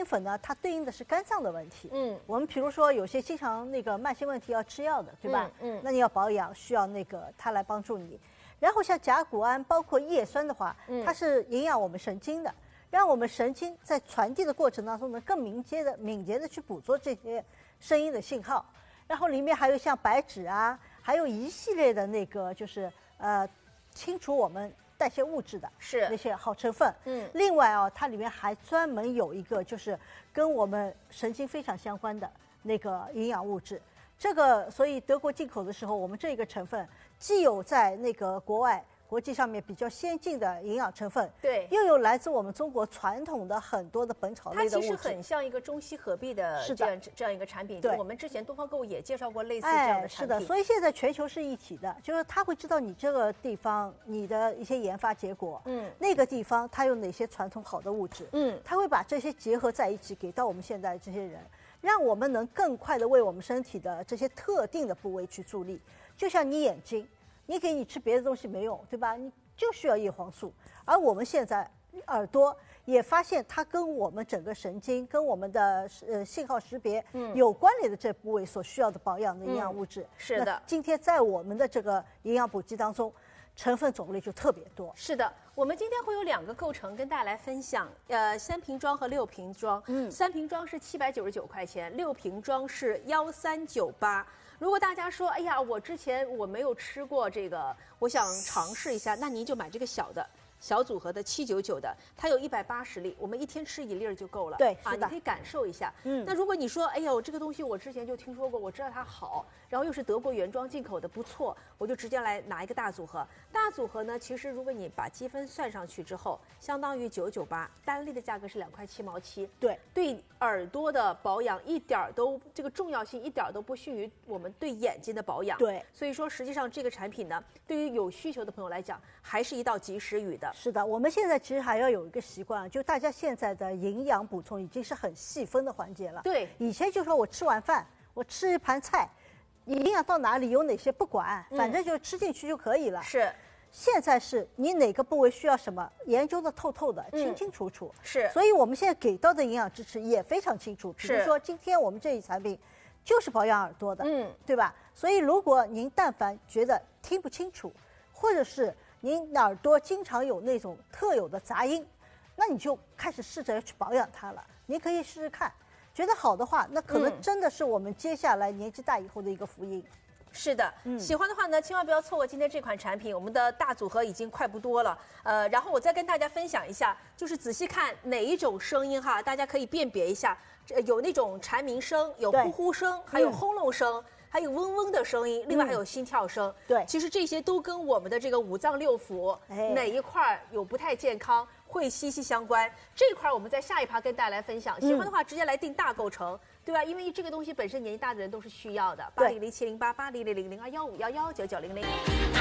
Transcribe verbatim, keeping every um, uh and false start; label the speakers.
Speaker 1: 心粉呢，它对应的是肝脏的问题。
Speaker 2: 嗯，
Speaker 1: 我们比如说有些经常那个慢性问题要吃药的，对吧？
Speaker 2: 嗯，嗯
Speaker 1: 那你要保养，需要那个它来帮助你。然后像甲钴胺，包括叶酸的话，
Speaker 2: 嗯
Speaker 1: 它是营养我们神经的，让我们神经在传递的过程当中呢，更敏捷的、敏捷的去捕捉这些声音的信号。然后里面还有像白芷啊，还有一系列的那个就是呃清除我们代谢物质的
Speaker 2: 是
Speaker 1: 那些好成分。
Speaker 2: 嗯，
Speaker 1: 另外哦，它里面还专门有一个就是跟我们神经非常相关的那个营养物质。这个所以德国进口的时候，我们这个成分既有在那个国外国际上面比较先进的营养成分，
Speaker 2: 对，
Speaker 1: 又有来自我们中国传统的很多的本草类的物质。
Speaker 2: 它其实很像一个中西合璧的
Speaker 1: 是的
Speaker 2: 这样这样一个产品。
Speaker 1: 对，
Speaker 2: 我们之前东方购物也介绍过类似这样的产品。
Speaker 1: 哎，是的，所以现在全球是一体的，就是他会知道你这个地方你的一些研发结果，
Speaker 2: 嗯，
Speaker 1: 那个地方它有哪些传统好的物质，
Speaker 2: 嗯，
Speaker 1: 他会把这些结合在一起，给到我们现在这些人，让我们能更快的为我们身体的这些特定的部位去助力。就像你眼睛，你给你吃别的东西没用，对吧？你就需要叶黄素，而我们现在耳朵也发现它跟我们整个神经、跟我们的呃信号识别有关联的这部位所需要的保养的营养物质。
Speaker 2: 嗯、是的，
Speaker 1: 今天在我们的这个营养补剂当中，成分种类就特别多。
Speaker 2: 是的，我们今天会有两个构成跟大家来分享，呃，三瓶装和六瓶装。嗯，三瓶装是七百九十九块钱，六瓶装是幺三九八。如果大家说，哎呀，我之前我没有吃过这个，我想尝试一下，那您就买这个小的。小组合的七九九的，它有一百八十粒，我们一天吃一粒儿就够了。
Speaker 1: 对，
Speaker 2: 啊，你可以感受一下。嗯，那如果你说，哎呦，这个东西我之前就听说过，我知道它好，然后又是德国原装进口的，不错，我就直接来拿一个大组合。大组合呢，其实如果你把积分算上去之后，相当于九九八，单粒的价格是两块七毛七。
Speaker 1: 对，
Speaker 2: 对耳朵的保养一点儿都这个重要性一点儿都不逊于我们对眼睛的保养。
Speaker 1: 对，
Speaker 2: 所以说实际上这个产品呢，对于有需求的朋友来讲，还是一道及时雨的。
Speaker 1: 是的，我们现在其实还要有一个习惯，就大家现在的营养补充已经是很细分的环节了。
Speaker 2: 对，
Speaker 1: 以前就说我吃完饭，我吃一盘菜，你营养到哪里有哪些不管，反正就吃进去就可以了。
Speaker 2: 嗯、是，
Speaker 1: 现在是你哪个部位需要什么，研究的透透的，清清楚楚。
Speaker 2: 嗯、是，
Speaker 1: 所以我们现在给到的营养支持也非常清楚。比如说今天我们这一产品就是保养耳朵的，嗯，对吧？所以如果您但凡觉得听不清楚，或者是您耳朵经常有那种特有的杂音，那你就开始试着去保养它了。您可以试试看，觉得好的话，那可能真的是我们接下来年纪大以后的一个福音。
Speaker 2: 是的，嗯，喜欢的话呢，千万不要错过今天这款产品。我们的大组合已经快不多了，呃，然后我再跟大家分享一下，就是仔细看哪一种声音哈，大家可以辨别一下，有那种蝉鸣声，有呼呼声，还有轰隆声。嗯，还有嗡嗡的声音，另外还有心跳声。嗯、
Speaker 1: 对，
Speaker 2: 其实这些都跟我们的这个五脏六腑、哎、哪一块有不太健康会息息相关。这块我们在下一趴跟大家来分享。喜欢的话直接来订大构成，嗯、对吧？因为这个东西本身年纪大的人都是需要的。八零零七零八八零零零零二幺五幺幺九九零零。